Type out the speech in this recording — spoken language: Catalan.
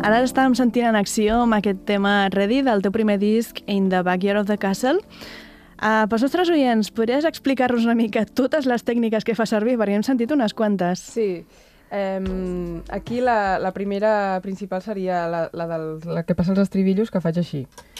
Ara estàvem sentint en acció amb aquest tema Ready del teu primer disc In the Backyard of the Castle. Pels nostres oients, podries explicar-nos una mica totes les tècniques que fa servir? Perquè hem sentit unes quantes. Sí. Aquí la primera principal seria la que passa als estribillos, que faig així.